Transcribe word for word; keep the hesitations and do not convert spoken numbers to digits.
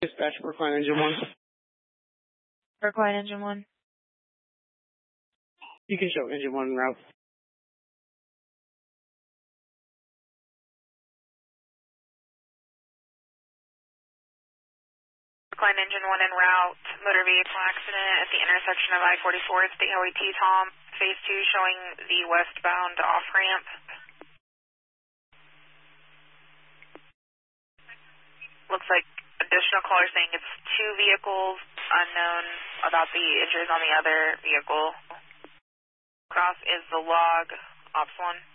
Dispatch, Brookline Engine one. Brookline Engine one. You can show Engine one en route. Brookline Engine one en route, motor vehicle accident at the intersection of I forty-four, it's the O E T, Tom. Phase two showing the westbound off-ramp. Looks like additional callers saying it's two vehicles, unknown about the injuries on the other vehicle. Cross is the log, ops one.